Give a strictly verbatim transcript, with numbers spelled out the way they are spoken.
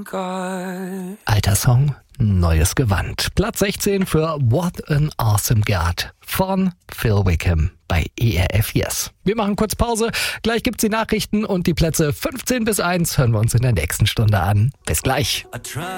Alter Song, neues Gewand. Platz sechzehn für What an Awesome God von Phil Wickham bei E R F Yes. Wir machen kurz Pause, gleich gibt's die Nachrichten und die Plätze fünfzehn bis eins hören wir uns in der nächsten Stunde an. Bis gleich.